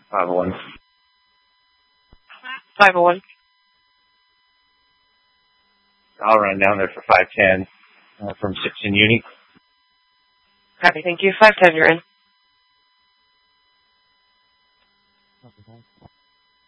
501. 501. I'll run down there for 510 from 6 in Uni. Copy, thank you. 510, you're in.